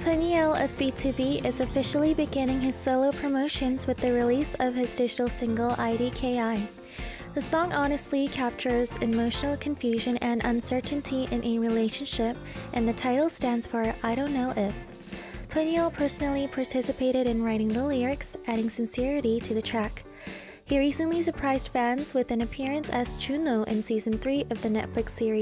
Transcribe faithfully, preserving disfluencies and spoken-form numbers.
Peniel of B two B is officially beginning his solo promotions with the release of his digital single I D K I. The song honestly captures emotional confusion and uncertainty in a relationship, and the title stands for I Don't Know If. Peniel personally participated in writing the lyrics, adding sincerity to the track. He recently surprised fans with an appearance as Juno in season three of the Netflix series